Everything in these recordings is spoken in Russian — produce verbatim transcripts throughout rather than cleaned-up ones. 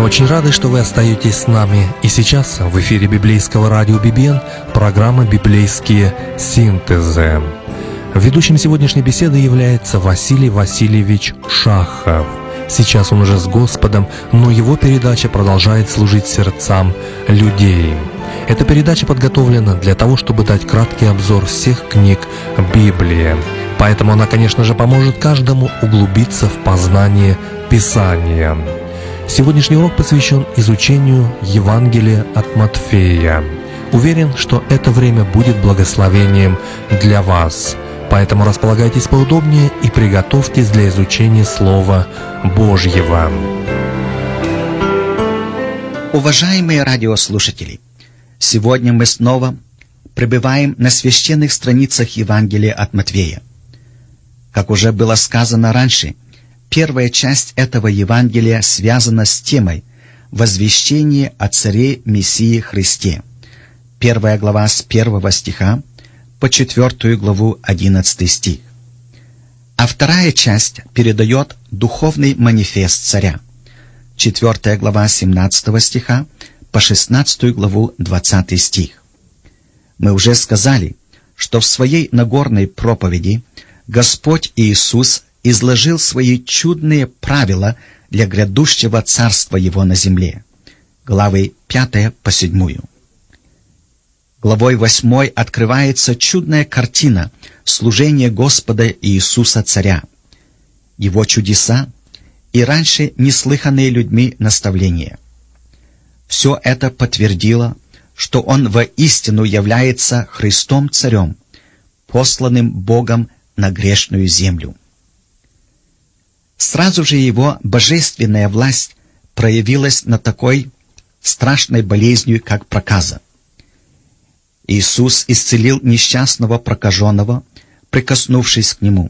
очень рады, что вы остаетесь с нами. И сейчас в эфире библейского радио «Бибиен» программа «Библейские синтезы». Ведущим сегодняшней беседы является Василий Васильевич Шахов. Сейчас он уже с Господом, но его передача продолжает служить сердцам людей. Эта передача подготовлена для того, чтобы дать краткий обзор всех книг Библии. Поэтому она, конечно же, поможет каждому углубиться в познание Писания. Сегодняшний урок посвящен изучению Евангелия от Матфея. Уверен, что это время будет благословением для вас. Поэтому располагайтесь поудобнее и приготовьтесь для изучения Слова Божьего. Уважаемые радиослушатели, сегодня мы снова пребываем на священных страницах Евангелия от Матфея. Как уже было сказано раньше, первая часть этого Евангелия связана с темой возвещения о царе Мессии Христе. Первая глава с первого стиха по четвертую главу одиннадцатый стих. А вторая часть передает духовный манифест царя. Четвертая глава семнадцатого стиха по шестнадцатую главу двадцатый стих. Мы уже сказали, что в своей Нагорной проповеди Господь Иисус изложил свои чудные правила для грядущего царства Его на земле. Главы пятая по седьмую. Главой восьмой открывается чудная картина служения Господа Иисуса Царя, Его чудеса и раньше неслыханные людьми наставления. Все это подтвердило, что Он воистину является Христом Царем, посланным Богом на грешную землю. Сразу же Его божественная власть проявилась на такой страшной болезнью, как проказа. Иисус исцелил несчастного прокаженного, прикоснувшись к Нему.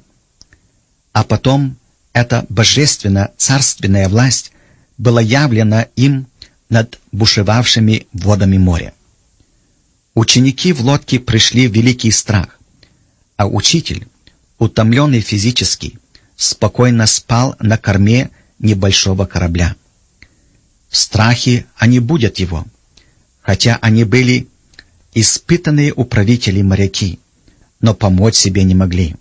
А потом эта божественно-царственная власть была явлена им над бушевавшими водами моря. Ученики в лодке пришли в великий страх, а учитель, утомленный физически, спокойно спал на корме небольшого корабля. В страхе они будят его, хотя они были испытанные управители моряки, но помочь себе не могли.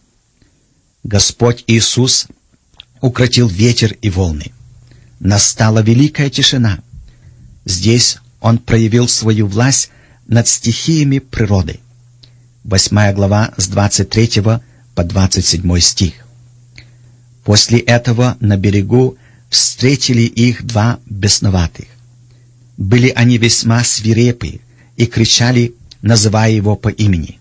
Господь Иисус укротил ветер и волны. Настала великая тишина. Здесь Он проявил свою власть над стихиями природы. Восьмая глава с двадцать третьего по двадцать седьмой стих. После этого на берегу встретили их два бесноватых. Были они весьма свирепы и кричали, называя Его по имени.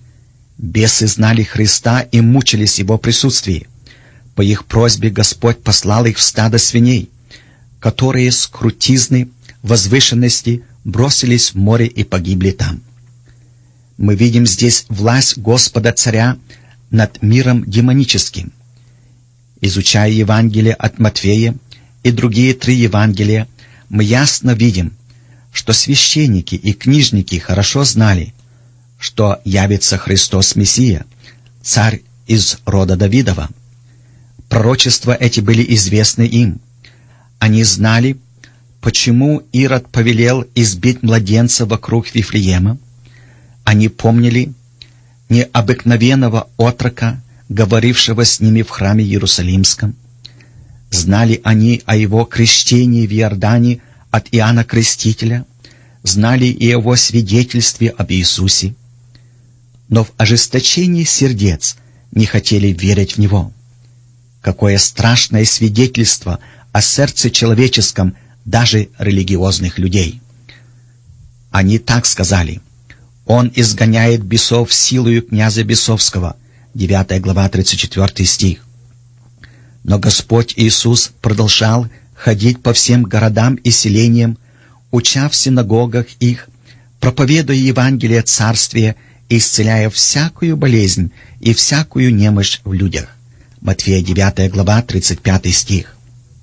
Бесы знали Христа и мучились в Его присутствии. По их просьбе Господь послал их в стадо свиней, которые с крутизны, возвышенности бросились в море и погибли там. Мы видим здесь власть Господа Царя над миром демоническим. Изучая Евангелие от Матфея и другие три Евангелия, мы ясно видим, что священники и книжники хорошо знали, что явится Христос Мессия, царь из рода Давидова. Пророчества эти были известны им. Они знали, почему Ирод повелел избить младенца вокруг Вифлеема. Они помнили необыкновенного отрока, говорившего с ними в храме Иерусалимском. Знали они о его крещении в Иордане от Иоанна Крестителя, знали и о его свидетельстве об Иисусе, но в ожесточении сердец не хотели верить в Него. Какое страшное свидетельство о сердце человеческом даже религиозных людей! Они так сказали: «Он изгоняет бесов силою князя бесовского», девятая глава, тридцать четвёртый стих. Но Господь Иисус продолжал ходить по всем городам и селениям, уча в синагогах их, проповедуя Евангелие Царствия и исцеляя всякую болезнь и всякую немощь в людях. Матфея девятая глава, тридцать пятый стих.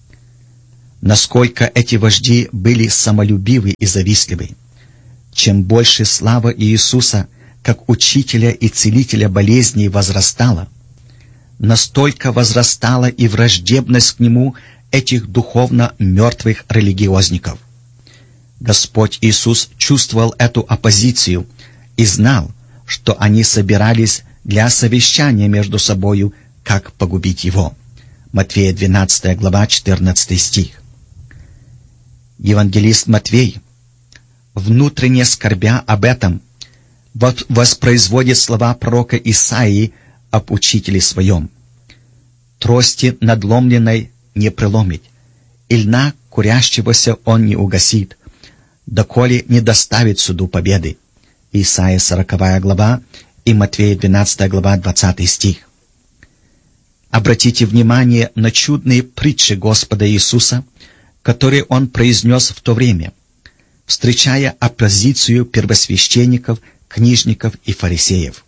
Насколько эти вожди были самолюбивы и завистливы! Чем больше слава Иисуса, как учителя и целителя болезней, возрастала, настолько возрастала и враждебность к Нему этих духовно мертвых религиозников. Господь Иисус чувствовал эту оппозицию и знал, что они собирались для совещания между собою, как погубить его. Матфея двенадцатая глава, четырнадцатый стих. Евангелист Матвей, внутренне скорбя об этом, воспроизводит слова пророка Исаии об учителе своем. «Трости надломленной не преломить, и льна курящегося он не угасит, доколе не доставит суду победы». Исайя сороковая глава и Матфея двенадцатая глава, двадцатый стих. Обратите внимание на чудные притчи Господа Иисуса, которые Он произнес в то время, встречая оппозицию первосвященников, книжников и фарисеев.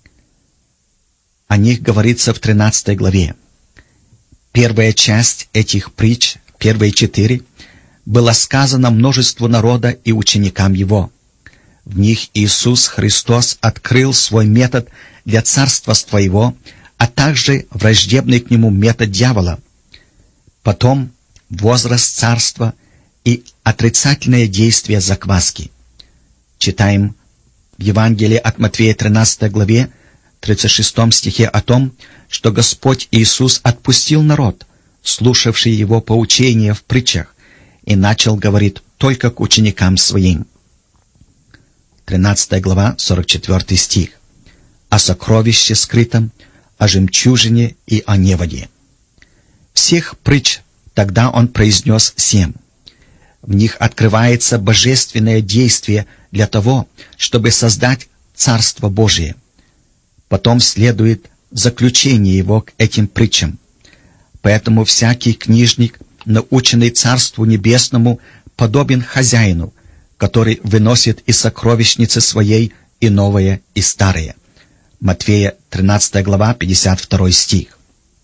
О них говорится в тринадцатой главе. Первая часть этих притч, первые четыре, была сказана множеству народа и ученикам Его. В них Иисус Христос открыл свой метод для царства Его, а также враждебный к Нему метод дьявола. Потом возраст царства и отрицательное действие закваски. Читаем в Евангелии от Матфея тринадцатой главе, тридцать шестом стихе о том, что Господь Иисус отпустил народ, слушавший Его поучения в притчах, и начал говорить только к ученикам Своим. тринадцатая глава, сорок четвёртый стих. О сокровище скрытом, о жемчужине и о неводе. Всех притч тогда Он произнес семь. В них открывается божественное действие для того, чтобы создать Царство Божие. Потом следует заключение Его к этим притчам. Поэтому всякий книжник, наученный Царству Небесному, подобен хозяину, который выносит из сокровищницы своей и новое, и старое. Матфея тринадцатая глава, пятьдесят второй стих.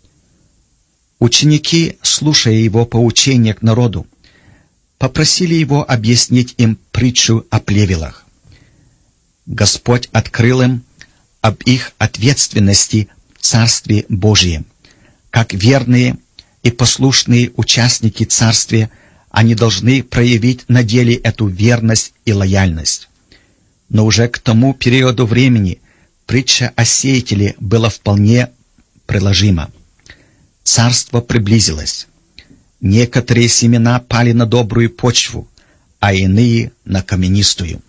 Ученики, слушая Его поучения к народу, попросили Его объяснить им притчу о плевелах. Господь открыл им об их ответственности в Царстве Божьем. Как верные и послушные участники Царствия, они должны проявить на деле эту верность и лояльность. Но уже к тому периоду времени притча о сеятеле была вполне приложима. Царство приблизилось. Некоторые семена пали на добрую почву, а иные — на каменистую.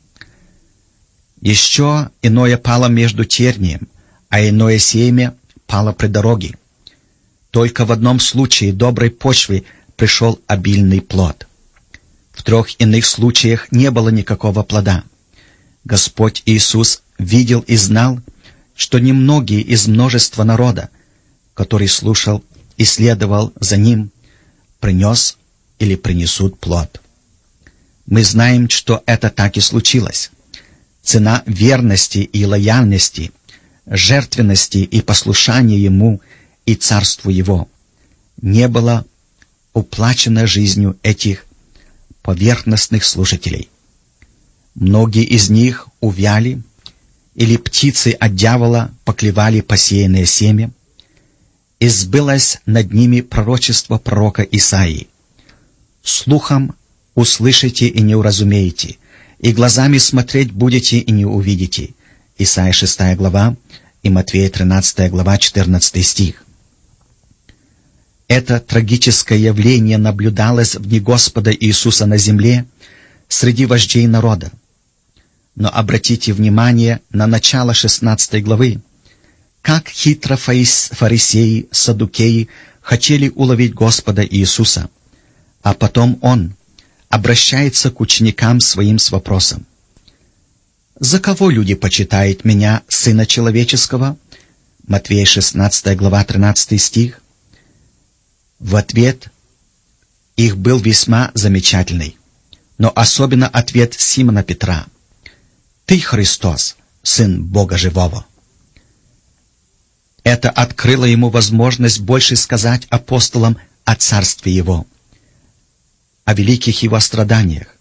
Еще иное пало между тернием, а иное семя пало при дороге. Только в одном случае доброй почвы пришел обильный плод. В трех иных случаях не было никакого плода. Господь Иисус видел и знал, что немногие из множества народа, который слушал и следовал за Ним, принес или принесут плод. Мы знаем, что это так и случилось. Цена верности и лояльности, жертвенности и послушания Ему и Царству Его не была уплачена жизнью этих поверхностных служителей. Многие из них увяли, или птицы от дьявола поклевали посеянное семя, и сбылось над ними пророчество пророка Исаии. «Слухом услышите и не уразумеете, и глазами смотреть будете и не увидите». Исайя шестая глава и Матфея тринадцатая глава, четырнадцатый стих. Это трагическое явление наблюдалось в дни Господа Иисуса на земле среди вождей народа. Но обратите внимание на начало шестнадцатой главы. Как хитро фарисеи, саддукеи хотели уловить Господа Иисуса, а потом Он обращается к ученикам Своим с вопросом: «За кого люди почитают Меня, Сына Человеческого?» Матфея шестнадцатая глава, тринадцатый стих. В ответ их был весьма замечательный, но особенно ответ Симона Петра: «Ты Христос, Сын Бога Живого». Это открыло ему возможность больше сказать апостолам о Царстве Его, о великих Его страданиях,